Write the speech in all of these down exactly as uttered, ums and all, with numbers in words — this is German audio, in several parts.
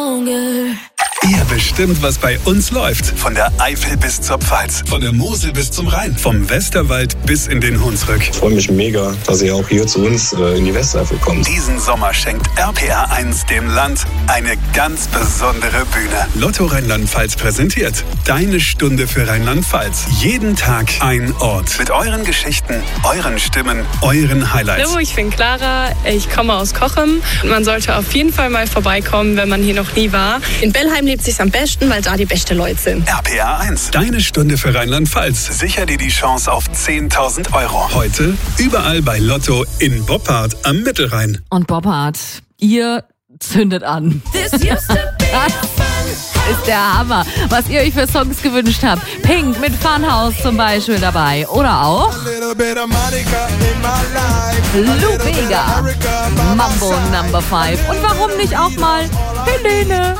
Ihr bestimmt, was bei uns läuft. Von der Eifel bis zur Pfalz, von der Mosel bis zum Rhein, vom Westerwald bis in den Hunsrück. Ich freue mich mega, dass ihr auch hier zu uns äh, in die Westeifel kommt. Diesen Sommer schenkt R P R eins dem Land eine ganz besondere Bühne. Lotto Rheinland-Pfalz präsentiert Deine Stunde für Rheinland-Pfalz. Jeden Tag ein Ort. Mit euren Geschichten, euren Stimmen, euren Highlights. Hallo, ich bin Clara, ich komme aus Cochem. Man sollte auf jeden Fall mal vorbeikommen, wenn man hier noch nie war. In Bellheim lebt sich's am besten, weil da die besten Leute sind. R P R eins, Deine Stunde für Rheinland-Pfalz. Sicher dir die Chance auf zehntausend Euro. Heute überall bei Lotto in Boppard am Mittelrhein. Und Boppard, ihr zündet an. Das ist der Hammer, was ihr euch für Songs gewünscht habt. Pink mit Funhouse zum Beispiel dabei. Oder auch Lou Bega, Mambo Number five. Und warum nicht auch mal Helene?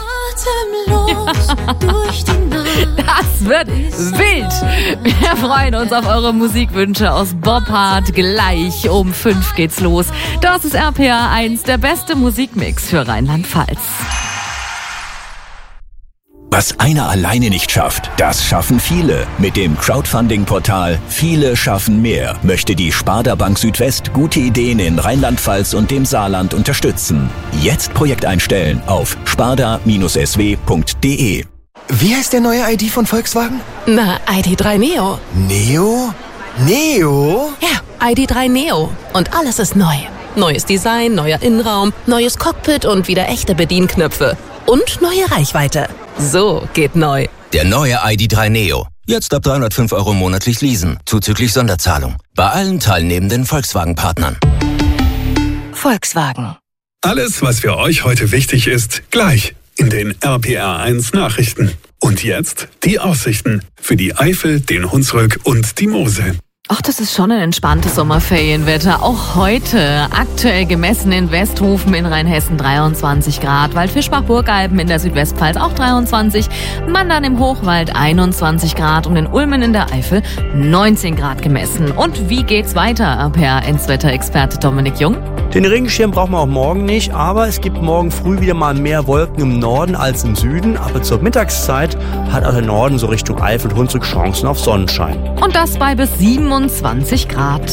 Das wird wild. Wir freuen uns auf eure Musikwünsche aus Boppard. Gleich um fünf geht's los. Das ist R P R eins, der beste Musikmix für Rheinland-Pfalz. Was einer alleine nicht schafft, das schaffen viele. Mit dem Crowdfunding-Portal Viele schaffen mehr möchte die Sparda Bank Südwest gute Ideen in Rheinland-Pfalz und dem Saarland unterstützen. Jetzt Projekt einstellen auf sparda Bindestrich s w Punkt d e. Wie heißt der neue I D von Volkswagen? Na, I D drei Neo. Neo? Neo? Ja, I D drei Neo. Und alles ist neu. Neues Design, neuer Innenraum, neues Cockpit und wieder echte Bedienknöpfe. Und neue Reichweite. So geht neu. Der neue I D drei Neo. Jetzt ab dreihundertfünf Euro monatlich leasen, zuzüglich Sonderzahlung. Bei allen teilnehmenden Volkswagen-Partnern. Volkswagen. Alles, was für euch heute wichtig ist, gleich in den R P R eins Nachrichten. Und jetzt die Aussichten für die Eifel, den Hunsrück und die Mosel. Ach, das ist schon ein entspanntes Sommerferienwetter. Auch heute aktuell gemessen in Westhofen in Rheinhessen dreiundzwanzig Grad, Waldfischbach-Burgalben in der Südwestpfalz auch dreiundzwanzig, Mandern im Hochwald einundzwanzig Grad und in Ulmen in der Eifel neunzehn Grad gemessen. Und wie geht's weiter, R P R eins Wetterexperte Dominik Jung? Den Regenschirm brauchen wir auch morgen nicht, aber es gibt morgen früh wieder mal mehr Wolken im Norden als im Süden. Aber zur Mittagszeit hat auch der Norden so Richtung Eifel und Hunsrück Chancen auf Sonnenschein. Und das bei bis siebenundzwanzig Grad.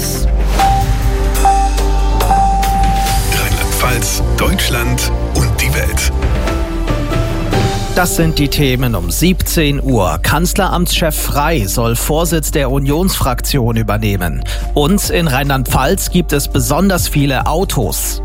Rheinland-Pfalz, Deutschland und die Welt. Das sind die Themen um siebzehn Uhr. Kanzleramtschef Frey soll Vorsitz der Unionsfraktion übernehmen. Und in Rheinland-Pfalz gibt es besonders viele Autos.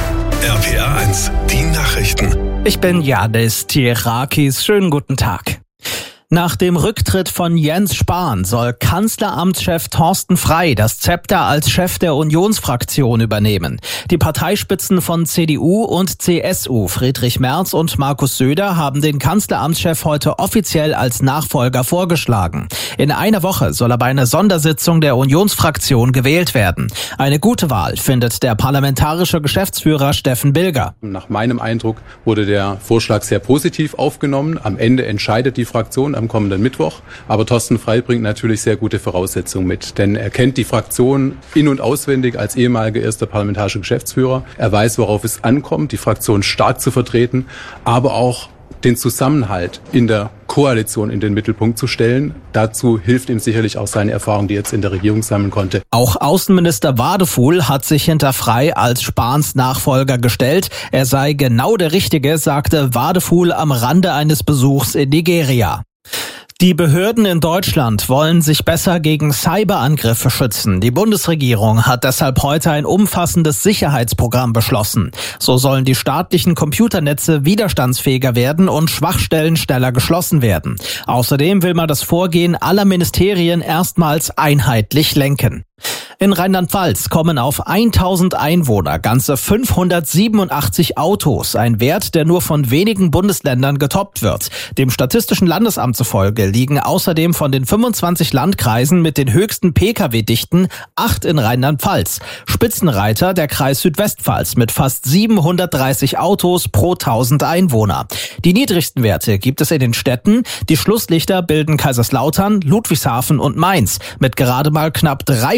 R P R eins, die Nachrichten. Ich bin Janis Tierakis. Schönen guten Tag. Nach dem Rücktritt von Jens Spahn soll Kanzleramtschef Thorsten Frey das Zepter als Chef der Unionsfraktion übernehmen. Die Parteispitzen von C D U und C S U, Friedrich Merz und Markus Söder, haben den Kanzleramtschef heute offiziell als Nachfolger vorgeschlagen. In einer Woche soll er bei einer Sondersitzung der Unionsfraktion gewählt werden. Eine gute Wahl findet der parlamentarische Geschäftsführer Steffen Bilger. Nach meinem Eindruck wurde der Vorschlag sehr positiv aufgenommen. Am Ende entscheidet die Fraktion am kommenden Mittwoch. Aber Thorsten Frey bringt natürlich sehr gute Voraussetzungen mit, denn er kennt die Fraktion in- und auswendig als ehemaliger erster parlamentarischer Geschäftsführer. Er weiß, worauf es ankommt, die Fraktion stark zu vertreten, aber auch den Zusammenhalt in der Koalition in den Mittelpunkt zu stellen. Dazu hilft ihm sicherlich auch seine Erfahrung, die er jetzt in der Regierung sammeln konnte. Auch Außenminister Wadefuhl hat sich hinter Frey als Spahns Nachfolger gestellt. Er sei genau der Richtige, sagte Wadefuhl am Rande eines Besuchs in Nigeria. Die Behörden in Deutschland wollen sich besser gegen Cyberangriffe schützen. Die Bundesregierung hat deshalb heute ein umfassendes Sicherheitsprogramm beschlossen. So sollen die staatlichen Computernetze widerstandsfähiger werden und Schwachstellen schneller geschlossen werden. Außerdem will man das Vorgehen aller Ministerien erstmals einheitlich lenken. In Rheinland-Pfalz kommen auf tausend Einwohner ganze fünfhundertsiebenundachtzig Autos, ein Wert, der nur von wenigen Bundesländern getoppt wird. Dem Statistischen Landesamt zufolge liegen außerdem von den fünfundzwanzig Landkreisen mit den höchsten Pkw-Dichten acht in Rheinland-Pfalz. Spitzenreiter der Kreis Südwestpfalz mit fast siebenhundertdreißig Autos pro tausend Einwohner. Die niedrigsten Werte gibt es in den Städten. Die Schlusslichter bilden Kaiserslautern, Ludwigshafen und Mainz mit gerade mal knapp dreihundert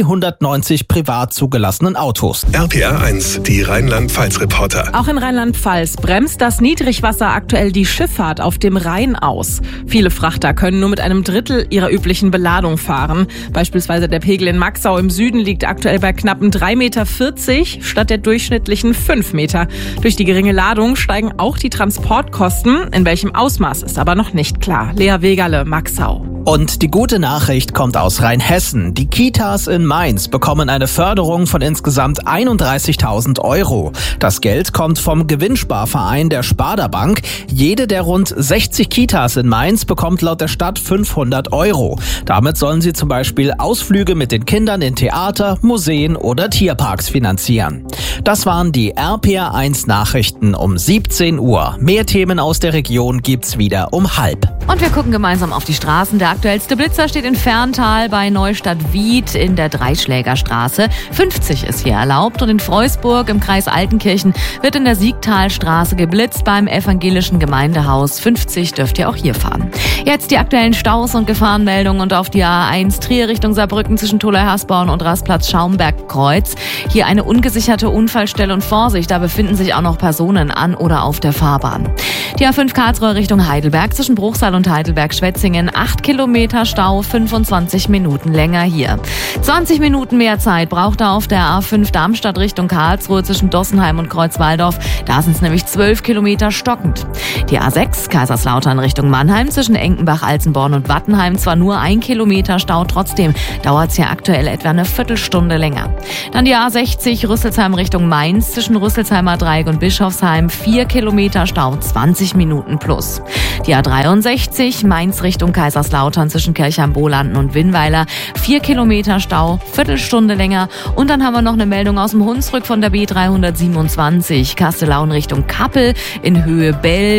hundertneunzig privat zugelassenen Autos. R P R eins, die Rheinland-Pfalz-Reporter. Auch in Rheinland-Pfalz bremst das Niedrigwasser aktuell die Schifffahrt auf dem Rhein aus. Viele Frachter können nur mit einem Drittel ihrer üblichen Beladung fahren. Beispielsweise der Pegel in Maxau im Süden liegt aktuell bei knappen drei Meter vierzig statt der durchschnittlichen fünf Meter. Durch die geringe Ladung steigen auch die Transportkosten. In welchem Ausmaß ist aber noch nicht klar. Lea Wegerle, Maxau. Und die gute Nachricht kommt aus Rheinhessen. Die Kitas in Mainz bekommen eine Förderung von insgesamt einunddreißigtausend Euro. Das Geld kommt vom Gewinnsparverein der Sparda Bank. Jede der rund sechzig Kitas in Mainz bekommt laut der Stadt fünfhundert Euro. Damit sollen sie zum Beispiel Ausflüge mit den Kindern in Theater, Museen oder Tierparks finanzieren. Das waren die R P R eins Nachrichten um siebzehn Uhr. Mehr Themen aus der Region gibt's wieder um halb. Und wir gucken gemeinsam auf die Straßen. Der aktuellste Blitzer steht in Ferntal bei Neustadt-Wied in der Dreischlägerstraße. fünfzig ist hier erlaubt. Und in Freusburg im Kreis Altenkirchen wird in der Siegtalstraße geblitzt beim evangelischen Gemeindehaus. fünfzig dürft ihr auch hier fahren. Jetzt die aktuellen Staus und Gefahrenmeldungen und auf die A eins Trier Richtung Saarbrücken zwischen Tholey-Hasborn und Rastplatz Schaumberg-Kreuz. Hier eine ungesicherte Unfallstelle und Vorsicht, da befinden sich auch noch Personen an oder auf der Fahrbahn. Die A fünf Karlsruhe Richtung Heidelberg zwischen Bruchsal und Heidelberg-Schwetzingen. acht Kilometer Stau, fünfundzwanzig Minuten länger hier. zwanzig Minuten mehr Zeit braucht er auf der A fünf Darmstadt Richtung Karlsruhe zwischen Dossenheim und Kreuzwaldorf. Da sind es nämlich zwölf Kilometer stockend. Die A sechs Kaiserslautern Richtung Mannheim zwischen Enkenbach, Alzenborn und Wattenheim. Zwar nur ein Kilometer Stau, trotzdem dauert es hier aktuell etwa eine Viertelstunde länger. Dann die A sechzig Rüsselsheim Richtung Mainz zwischen Rüsselsheimer Dreieck und Bischofsheim. vier Kilometer Stau, zwanzig Minuten plus. Die A dreiundsechzig Mainz Richtung Kaiserslautern zwischen Kirchheim-Bohlanden und Winnweiler. vier Kilometer Stau, Viertelstunde länger. Und dann haben wir noch eine Meldung aus dem Hunsrück von der B dreihundertsiebenundzwanzig. Kastellaun Richtung Kappel in Höhe Bell.